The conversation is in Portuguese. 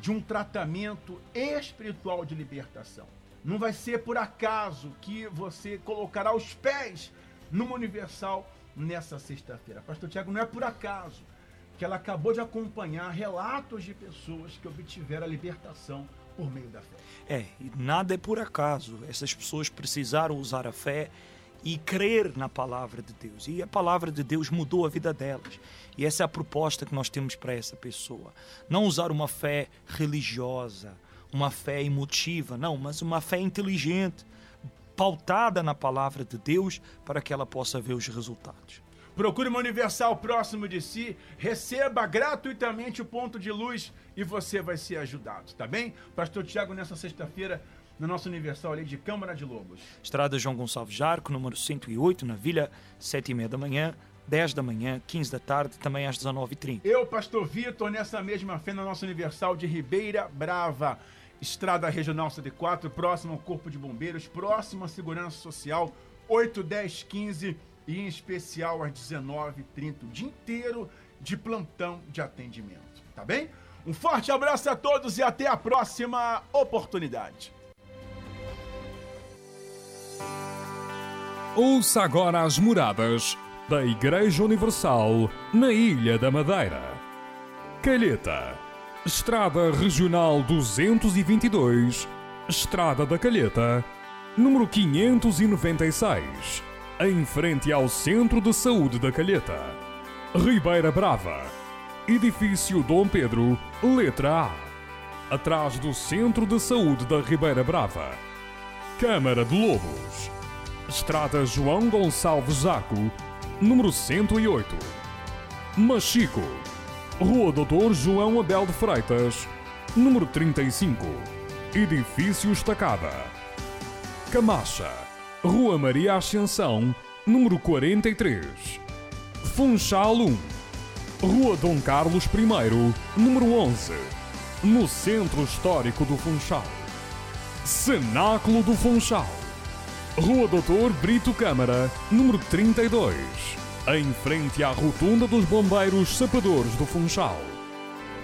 de um tratamento espiritual de libertação. Não vai ser por acaso que você colocará os pés numa Universal nessa sexta-feira. Pastor Tiago, não é por acaso que ela acabou de acompanhar relatos de pessoas que obtiveram a libertação por meio da fé. E nada é por acaso. Essas pessoas precisaram usar a fé e crer na palavra de Deus. E a palavra de Deus mudou a vida delas. E essa é a proposta que nós temos para essa pessoa. Não usar uma fé religiosa, uma fé emotiva, não, mas uma fé inteligente, pautada na palavra de Deus, para que ela possa ver os resultados. Procure uma Universal próximo de si, receba gratuitamente o ponto de luz e você vai ser ajudado, tá bem? Pastor Tiago, nessa sexta-feira, na nossa Universal ali de Câmara de Lobos. Estrada João Gonçalves Jarco, número 108, na Vila, 7h30 da manhã, 10 da manhã, 15 da tarde, também às 19h30. Eu, Pastor Vitor, nessa mesma fé na nossa Universal de Ribeira Brava, Estrada Regional 104, próximo ao Corpo de Bombeiros, próximo à Segurança Social, 8, 10, 15 e em especial às 19h30, o dia inteiro de plantão de atendimento, tá bem? Um forte abraço a todos e até a próxima oportunidade. Ouça agora as moradas da Igreja Universal na Ilha da Madeira. Calheta, Estrada Regional 222, Estrada da Calheta, número 596, em frente ao Centro de Saúde da Calheta. Ribeira Brava, Edifício Dom Pedro, letra A, atrás do Centro de Saúde da Ribeira Brava. Câmara de Lobos, Estrada João Gonçalves Zaco, número 108. Machico, Rua Doutor João Abel de Freitas, número 35, Edifício Estacada. Camacha, Rua Maria Ascensão, número 43. Funchal 1, Rua Dom Carlos I, número 11, no Centro Histórico do Funchal. Cenáculo do Funchal, Rua Doutor Brito Câmara, número 32, em frente à Rotunda dos Bombeiros Sapadores do Funchal.